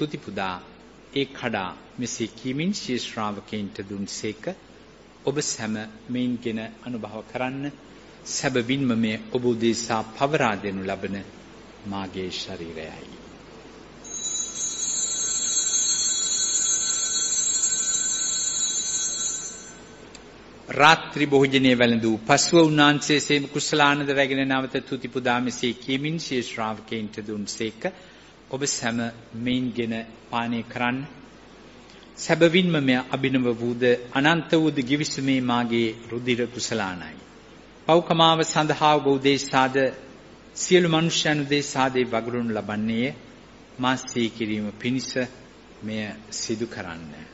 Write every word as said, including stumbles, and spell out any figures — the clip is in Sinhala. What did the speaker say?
තුති පුදා ඒ කඩා මෙසේ කීමින් ශ්‍රී ශ්‍රාවකයන්ට දුන්සේක. ඔබ සැම මෙයින්ගෙන අනුභව කරන්න. සැබවින්ම මේ ඔබ උදෙසා පවරා දෙනු ලබන මාගේ ශරීරයයි. රාත්‍රී භෝජනයේ වැළඳූ පසුව උන්වහන්සේ සේම කුසලානන්ද රැගෙන නැවත තුති පුදා මෙසේ කියමින් ශ්‍රී ශ්‍රාවකයන්ට දුන්සේක. ඔබ සැම මෙයින්ගෙන පානය කරන්න. සැබවින්ම මෙය අභිනව වූද අනන්ත වූද ගිවිසුමේ මාගේ රුධිර කුසලානයි. පෞකමාව සඳහා ඔබ උදෙසාද සියලු මනුෂ්‍යයන් උදෙසාද වගුරුන් ලබන්නේ මා සිහි කිරීම පිණිස මෙය සිදු කරන්න.